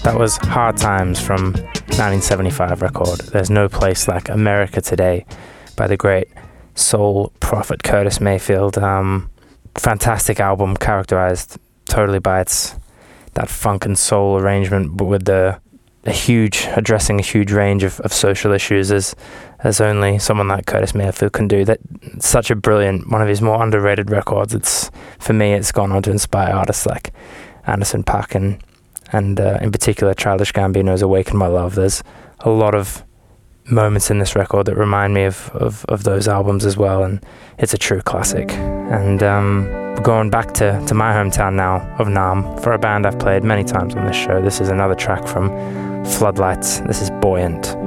That was Hard Times from 1975 record. There's No Place Like America Today by the great soul prophet Curtis Mayfield. Fantastic album, characterized totally by that funk and soul arrangement, but with addressing a huge range of social issues as only someone like Curtis Mayfield can do. That such a brilliant, one of his more underrated records. For me, it's gone on to inspire artists like Anderson .Paak and in particular Childish Gambino's Awaken My Love. There's a lot of moments in this record that remind me of those albums as well, and it's a true classic. And going back to my hometown now of Naarm, for a band I've played many times on this show, this is another track from Floodlights. This is Buoyant.